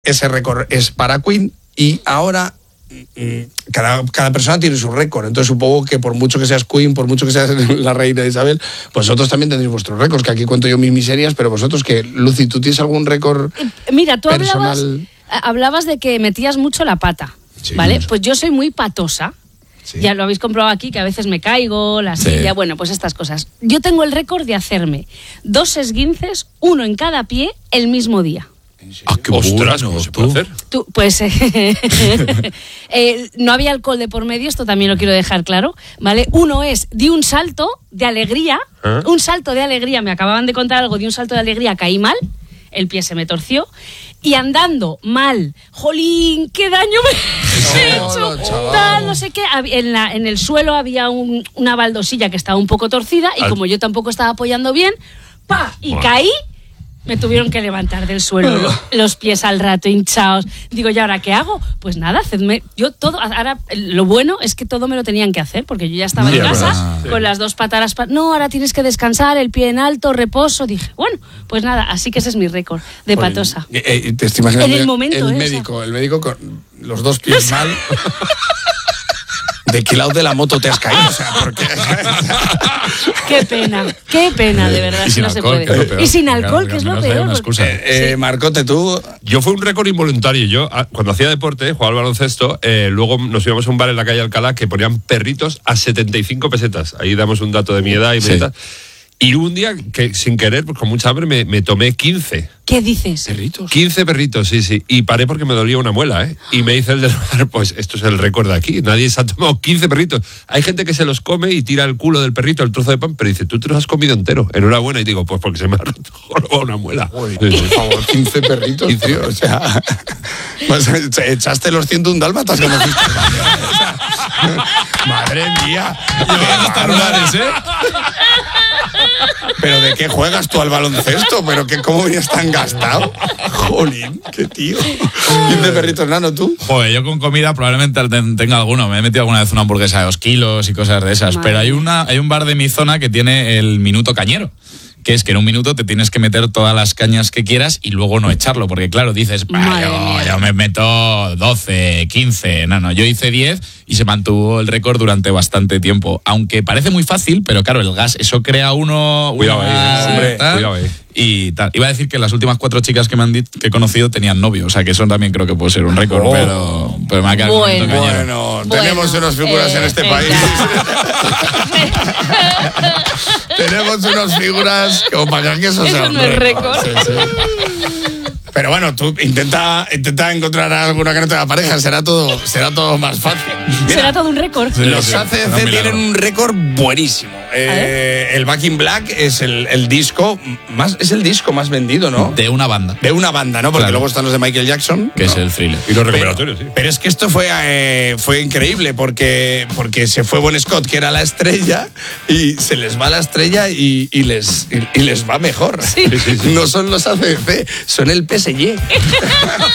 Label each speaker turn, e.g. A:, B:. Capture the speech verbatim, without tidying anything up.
A: ese récord es para Queen y ahora cada, cada persona tiene su récord, entonces supongo que por mucho que seas Queen, por mucho que seas la reina Isabel, vosotros también tendréis vuestros récords, que aquí cuento yo mis miserias, pero vosotros, que Lucy, ¿tú tienes algún récord
B: Mira, tú
A: personal?
B: hablabas, hablabas de que metías mucho la pata,
A: Sí,
B: ¿vale?
A: mucho.
B: Pues yo soy muy patosa.
A: Sí.
B: Ya lo habéis comprobado aquí, que a veces me caigo, la silla,
C: Sí.
B: bueno, pues estas cosas. Yo tengo el récord de hacerme dos esguinces, uno en cada pie, el mismo día.
C: Ah, qué
D: Ostras,
C: bueno,
D: ¿cómo se puede
C: tú.
D: hacer?
B: Tú, pues eh, eh, no había alcohol de por medio, esto también lo quiero dejar claro, ¿vale? Uno es, di un salto de alegría,
D: ¿Ah?
B: un salto de alegría, me acababan de contar algo, di un salto de alegría, caí mal, el pie se me torció, y andando mal, jolín, qué daño me he
A: No,
B: hecho,
A: no, chaval.
B: tal, no sé qué, Hab- en, la, en el suelo había un- una baldosilla que estaba un poco torcida, y
D: Al-
B: como yo tampoco estaba apoyando bien, ¡pa! Y
D: Buah.
B: caí. Me tuvieron que levantar del suelo, lo- los pies al rato hinchados. Digo, ¿y ahora qué hago? Pues nada, hacedme. Yo todo. Ahora, lo bueno es que todo me lo tenían que hacer, porque yo ya estaba
D: Sí,
B: en
D: es
B: casa
D: verdad.
B: con
D: Sí.
B: las dos patadas. pa- No, ahora tienes que descansar, el pie en alto, reposo. Dije, bueno, pues nada, así que ese es mi récord de
A: Joder,
B: patosa.
A: eh, eh, te estoy imaginando
B: En el momento,
A: el
B: ¿eh?
A: médico, el médico con los dos pies mal. ¿De qué lado de la moto te has caído? O sea, porque
B: Qué pena, qué pena, de verdad,
C: Y
B: si
C: sin
B: no se
C: alcohol,
B: puede.
C: que es lo peor.
B: Y sin
C: Claro,
B: alcohol,
C: que
B: que es
C: al
B: lo
C: menos hay
B: peor.
C: una
B: porque-
C: excusa.
A: eh, Marcote, tú
D: Yo fue un récord involuntario. Yo, ah, cuando hacía deporte, jugaba al baloncesto, eh, luego nos íbamos a un bar en la calle Alcalá que ponían perritos a setenta y cinco pesetas. Ahí damos un dato de mi edad y mi
C: Sí.
D: edad. Y un día, que sin querer, pues con mucha hambre, me, me tomé quince.
B: ¿Qué dices?
A: perritos.
D: quince perritos, sí, sí. Y paré porque me dolía una muela, ¿eh? Y me dice el del bar, pues esto es el récord de aquí. Nadie se ha tomado quince perritos. Hay gente que se los come y tira el culo del perrito, el trozo de pan, pero dice, tú te los has comido entero. Enhorabuena. Y digo, pues porque se me ha roto una muela.
A: Uy,
D: Sí, sí.
A: por favor, quince perritos, tío. O sea, pues, echaste los ciento un dálmatas que no fuiste al baño, o sea, madre mía.
C: Lugares, ¿eh?
A: ¿Pero de qué juegas tú al baloncesto? ¿Pero qué, cómo venías tan gastado? Jolín, qué tío. quince perritos, Nano, tú.
C: Joder, yo con comida probablemente ten- tenga alguno. Me he metido alguna vez una hamburguesa de dos kilos y cosas de esas.
B: Madre
C: Pero hay,
B: mía.
C: una, hay un bar de mi zona que tiene el minuto cañero. Que es que en un minuto te tienes que meter todas las cañas que quieras y luego no echarlo. Porque claro, dices, "Bah,
B: Madre
C: yo,
B: mía.
C: yo me meto doce, quince. No, no, yo hice diez y se mantuvo el récord durante bastante tiempo. Aunque parece muy fácil, pero claro, el gas, eso crea uno...
D: Cuidado ahí,
C: una-
D: hombre,
C: tal,
D: cuidado ahí.
C: Y tal. Iba a decir que las últimas cuatro chicas que me han dit- que he conocido tenían novio. O sea, que eso también creo que puede ser un récord,
A: Oh.
C: pero, pero me ha quedado
B: Bueno.
C: el minuto cañero.
A: Bueno,
B: Bueno,
A: tenemos unas figuras
B: eh,
A: en este
B: eh,
A: país.
B: ya.
A: Tenemos unas figuras como para que eso,
B: Eso
A: sea un
B: no es récord.
A: Sí, sí. Pero bueno, tú intenta, intenta encontrar alguna que no tenga pareja, será todo, será todo más fácil. Mira,
B: Será todo un récord.
C: Sí,
A: los
C: sí,
A: A C D
C: será
A: C
C: un milagro.
A: tienen un récord buenísimo. Eh, el Back in Black es el, el disco más, es el disco más vendido, ¿no?
C: De una banda,
A: De una banda, ¿no? Porque
C: Claro.
A: luego están los de Michael Jackson.
C: que
A: ¿no?
C: es el thriller.
D: Y los
A: Pero,
D: recuperatorios, sí.
A: pero es que esto fue, eh, fue increíble porque, porque se fue Bon Scott, que era la estrella, y se les va la estrella y, y les, y, y les va mejor.
D: sí, sí.
A: No son los A C D C, son el P S G.